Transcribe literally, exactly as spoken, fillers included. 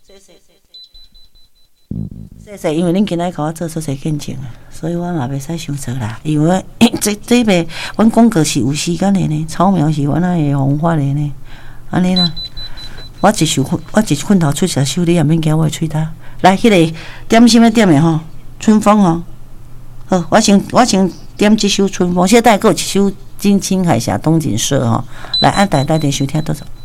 谢谢，因为恁今仔甲我做出些见证啊，所以我嘛袂使伤错啦。因为这这边阮广告是有时间的呢，草苗是阮那会方法的呢，安尼啦。我一首我一困头出十首，你也免惊我喙焦。来，迄、那个点什么点的吼？春风吼。好，我先我先点这首春风，现在还有一首《金青海峡东景色》吼。来，按大大点收听多少？